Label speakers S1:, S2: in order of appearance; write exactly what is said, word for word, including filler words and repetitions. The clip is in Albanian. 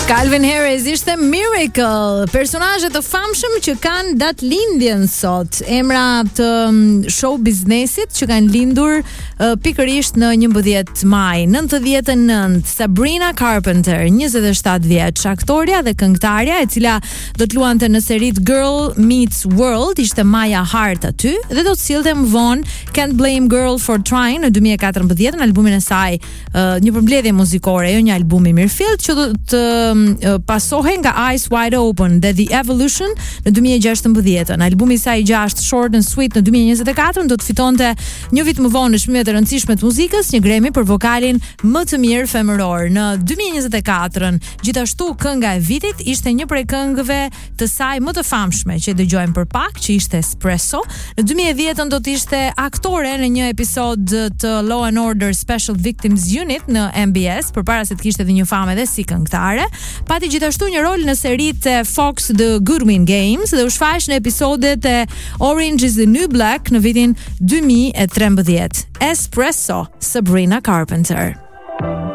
S1: Calvin Harris ishte Miracle, personazhe të famshëm që kanë datë lindjen sot, emra të show biznesit që kanë lindur uh, pikërisht në njëmbëdhjetë maj nëntëdhjetë e nëntë. Sabrina Carpenter, njëzet e shtatë vjeç, aktoria dhe këngëtarja e cila do të luante në serit Girl Meets World, ishte Maya Hart aty dhe do të sillte më vonë Can't Blame Girl for Trying në dy mijë e katërmbëdhjetë në albumin e saj, uh, një përmbledhje muzikore, jo një album i mirëfillt që do të uh, pasohen nga Eyes Wide Open dhe The Evolution në dy mijë e gjashtëmbëdhjetë. Në albumi i saj i gjashtë Short and Sweet në dy mijë e njëzet e katër do të fitonte një vit më vonë në çmimet e rëndësishme të muzikës një Grammy për vokalin më të mirë femëror. Në dy mijë e njëzet e katër, gjithashtu kënga e vitit ishte një prej këngëve të saj më të famshme që dëgjojmë për pak, që ishte Espresso. Në dy mijë e dhjetë do të ishte aktore në një episod të Law and Order Special Victims Unit në M B S, përpara se të kishte edhe një famë edhe si këngëtare. Pati gjithashtu një rol në seritë e Fox The Goodwin Games dhe u shfaq në episodet e Orange is the New Black në vitin dy mijë e trembëdhjetë. Espresso, Sabrina Carpenter.